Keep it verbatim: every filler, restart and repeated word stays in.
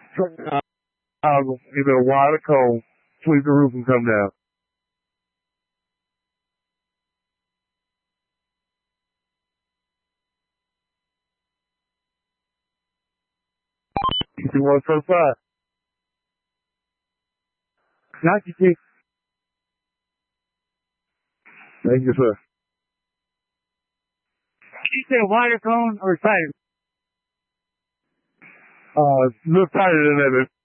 Uh, either a wide or cold, sweep the roof and come down. You see what's outside? Not you see. Thank you, sir. You say wider cone or tighter? Uh, a little tighter than that.